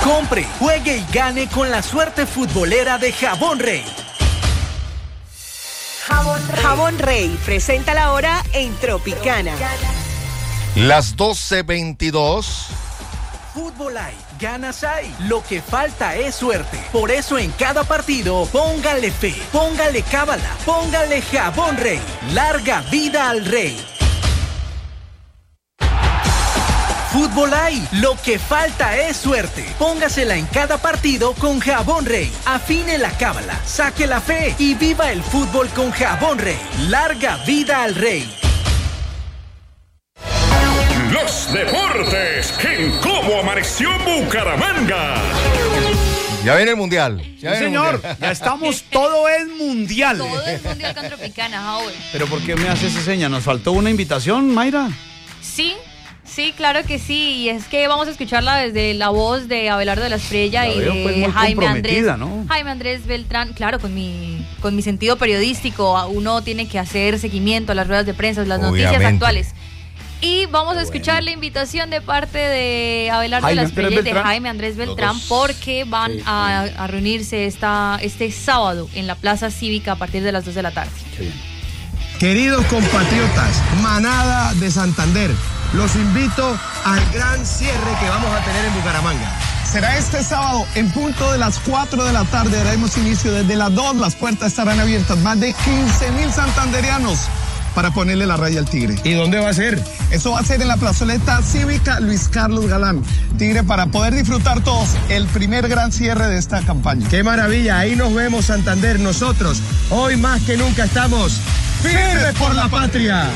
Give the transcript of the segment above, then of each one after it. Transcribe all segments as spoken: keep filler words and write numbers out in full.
Compre, juegue y gane con la suerte futbolera de Jabón Rey. Jabón Rey. Jabón Rey presenta la hora en Tropicana. Las doce veintidós. Fútbol hay, ganas hay. Lo que falta es suerte. Por eso en cada partido, póngale fe, póngale cábala, póngale Jabón Rey. Larga vida al Rey. Fútbol hay, lo que falta es suerte. Póngasela en cada partido con Jabón Rey. Afine la cábala, saque la fe y viva el fútbol con Jabón Rey. Larga vida al Rey. Los deportes en Cómo Amaneció Bucaramanga. Ya viene el mundial. Sí, Ya viene señor. el mundial. Ya estamos, todo es mundial. Todo es mundial con Tropicana, Howard. Pero ¿por qué me hace esa seña? ¿Nos faltó una invitación, Mayra? Sí, sí, claro que sí. Y es que vamos a escucharla desde la voz de Abelardo de la Estrella La y veo, de pues, muy Jaime Andrés. comprometida, ¿no? Jaime Andrés Beltrán, claro, con mi, con mi sentido periodístico. Uno tiene que hacer seguimiento a las ruedas de prensa, las noticias Obviamente. actuales. Y vamos a escuchar la invitación de parte de Abelardo Jaime de la Andrés Estrella y de Beltrán. Jaime Andrés Beltrán, dos. porque van Sí, a, a reunirse esta, este sábado en la Plaza Cívica a partir de las dos de la tarde. Queridos compatriotas, manada de Santander, los invito al gran cierre que vamos a tener en Bucaramanga. Será este sábado en punto de las cuatro de la tarde, daremos inicio desde las dos, las puertas estarán abiertas, más de quince mil santanderianos para ponerle la raya al Tigre. ¿Y dónde va a ser? Eso va a ser en la plazoleta cívica Luis Carlos Galán, Tigre, para poder disfrutar todos el primer gran cierre de esta campaña. ¡Qué maravilla! Ahí nos vemos, Santander. Nosotros, hoy más que nunca, estamos firmes por la patria.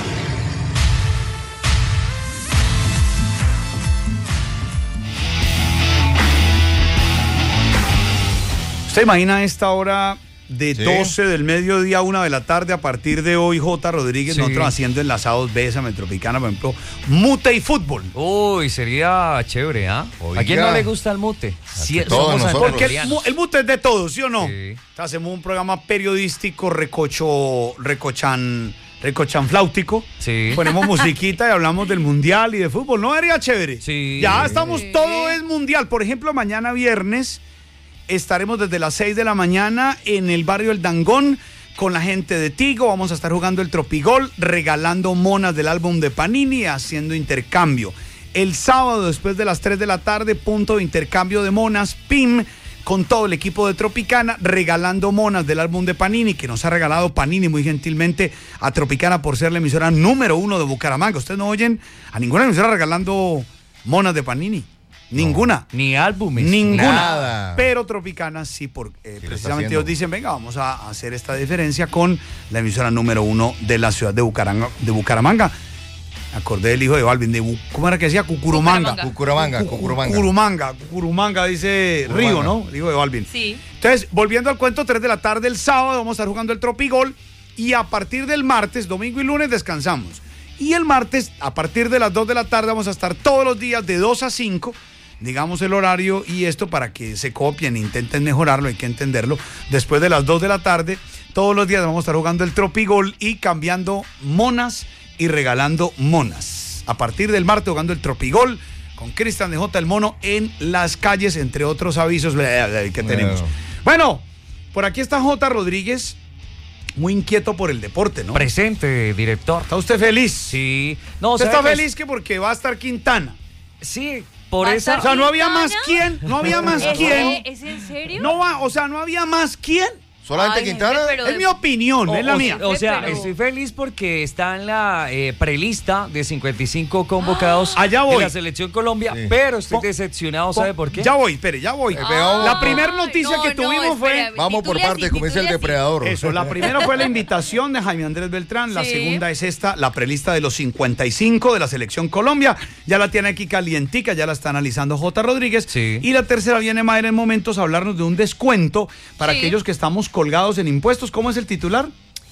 ¿Usted imagina esta hora de Sí. doce del mediodía a una de la tarde a partir de hoy, J. Rodríguez, Sí. nosotros haciendo enlazados Bésame Tropicana, por ejemplo, mute y fútbol? Uy, sería chévere, ¿ah? Oiga. ¿A quién no le gusta el mute? Sí, todos somos nosotros. Porque el, santandereanos. mu- el mute es de todos, ¿sí o no? Sí. Hacemos un programa periodístico recocho, recochan, recochan flautico. Sí. Ponemos musiquita y hablamos del mundial y de fútbol. ¿No sería chévere? Sí. Ya estamos, Sí. todo es mundial. Por ejemplo, mañana viernes estaremos desde las seis de la mañana en el barrio El Dangón con la gente de Tigo. Vamos a estar jugando el Tropigol, regalando monas del álbum de Panini, haciendo intercambio. El sábado, después de las tres de la tarde, punto de intercambio de monas, P I M, con todo el equipo de Tropicana, regalando monas del álbum de Panini, que nos ha regalado Panini muy gentilmente a Tropicana por ser la emisora número uno de Bucaramanga. Ustedes no oyen a ninguna emisora regalando monas de Panini. Ninguna. Ni álbumes. Ninguna. Nada. Pero Tropicana sí, porque eh, Sí, lo está precisamente haciendo. ellos dicen, venga, vamos a hacer esta diferencia con la emisora número uno de la ciudad de Bucaramanga. De Bucaramanga. Me acordé del hijo de Balvin, de Bu- ¿cómo era que decía? Cucurumanga. Cucuramanga. Cucuramanga, Cu- Cucuramanga. Cucurumanga, Cucurumanga, dice Cucurumanga. Río, ¿no? El hijo de Balvin. Sí. Entonces, volviendo al cuento, tres de la tarde el sábado vamos a estar jugando el Tropigol y a partir del martes, domingo y lunes descansamos. Y el martes, a partir de las dos de la tarde, vamos a estar todos los días de dos a cinco, digamos el horario y esto para que se copien, intenten mejorarlo, hay que entenderlo. Después de las dos de la tarde, todos los días vamos a estar jugando el Tropigol y cambiando monas y regalando monas. A partir del martes jugando el Tropigol con Cristian de J. el Mono en las calles, entre otros avisos que tenemos. Bueno, por aquí está J. Rodríguez, muy inquieto por el deporte, ¿no? Presente, director. ¿Está usted feliz? Sí. No, ¿Usted ¿sabe está qué? feliz que porque va a estar Quintana? Sí, por ¿Va a esa... O sea, no había ¿Quintana? más quién, no había más ¿Es, quién. ¿Es en serio? No va, o sea, no había más quién. ¿Solamente Ay, Quintana? jefe, pero Es de- mi opinión, O, es la o- mía. o sea, Pero- estoy feliz porque está en la eh, prelista de cincuenta y cinco convocados Allá voy. de la Selección Colombia, Sí. pero estoy Po- decepcionado, ¿sabe por qué? Ya voy, espere, ya voy. pegado. La primera Ay, noticia no, que no, tuvimos fue... espera, Vamos por titule partes, así, como dice el titule así. depredador. Eso, la primera fue la invitación de Jaime Andrés Beltrán, la Sí. segunda es esta, la prelista de los cincuenta y cinco de la Selección Colombia, ya la tiene aquí calientica, ya la está analizando J. Rodríguez, Sí. y la tercera viene Mayra en momentos a hablarnos de un descuento para Sí. aquellos que estamos colgados en impuestos. ¿Cómo es el titular?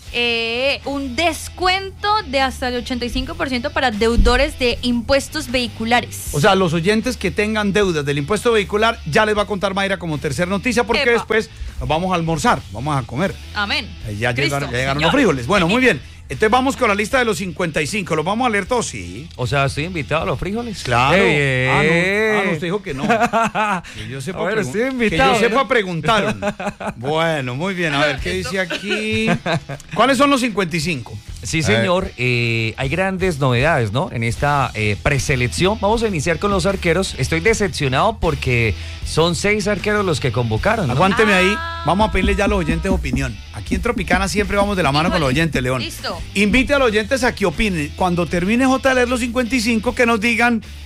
Eh, un descuento de hasta el ochenta y cinco por ciento para deudores de impuestos vehiculares. O sea, los oyentes que tengan deudas del impuesto vehicular, ya les va a contar Mayra como tercera noticia, porque Epa. después nos vamos a almorzar, vamos a comer. Amén. Eh, Ya Cristo, llegaron, ya llegaron Señor. los frijoles. Bueno, muy bien. Entonces vamos con la lista de los cincuenta y cinco. ¿Los vamos a leer todos? Sí. O sea, estoy invitado a los frijoles. Claro. Qué Ah, bien. no, ah, no, usted dijo que no. Que yo sepa, A ver, pregun- estoy que invitado, yo sepa ¿no? preguntaron. Bueno, muy bien. A ver, ¿qué dice aquí? ¿Cuáles son los cincuenta y cinco? Sí, señor. Eh, hay grandes novedades, ¿no? En esta eh, preselección. Vamos a iniciar con los arqueros. Estoy decepcionado porque son seis arqueros los que convocaron, ¿no? Aguánteme ahí. Vamos a pedirle ya a los oyentes opinión. Aquí en Tropicana siempre vamos de la mano con los oyentes, León. Listo. Invite a los oyentes a que opinen. Cuando termine J de leer los cincuenta y cinco, que nos digan